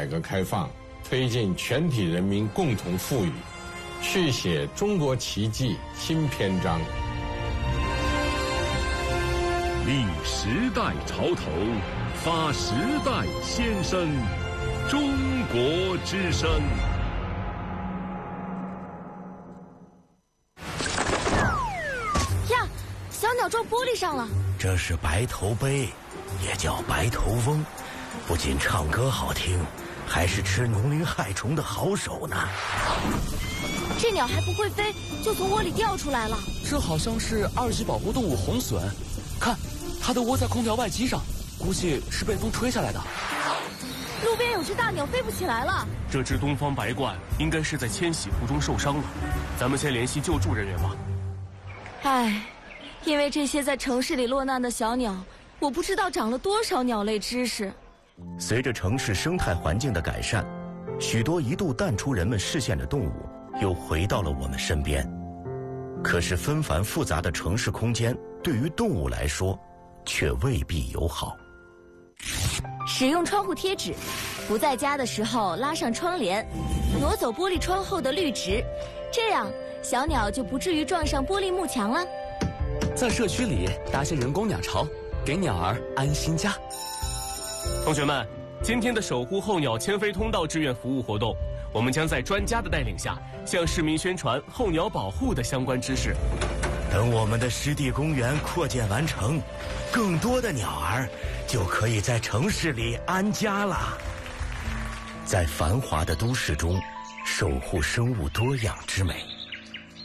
改革开放，推进全体人民共同富裕，续写中国奇迹新篇章。 立时代潮头，发时代先声，中国之声。 呀，小鸟撞玻璃上了。 这是白头鹎，也叫白头翁，不仅唱歌好听，还是吃农林害虫的好手呢。 这鸟还不会飞，就从窝里掉出来了。 这好像是2级保护动物红隼，看，它都窝在空调外机上，估计是被风吹下来的。 路边有只大鸟飞不起来了。 这只东方白鹳应该是在迁徙途中受伤了，咱们先联系救助人员吧。 唉，因为这些在城市里落难的小鸟，我不知道长了多少鸟类知识。 随着城市生态环境的改善，许多一度淡出人们视线的动物又回到了我们身边。可是纷繁复杂的城市空间对于动物来说却未必友好。 使用窗户贴纸，不在家的时候拉上窗帘，挪走玻璃窗后的绿植，这样小鸟就不至于撞上玻璃幕墙了。 在社区里搭些人工鸟巢，给鸟儿安心家。 同学们，今天的守护候鸟迁飞通道志愿服务活动，我们将在专家的带领下，向市民宣传候鸟保护的相关知识。 等我们的湿地公园扩建完成，更多的鸟儿就可以在城市里安家了。在繁华的都市中，守护生物多样之美。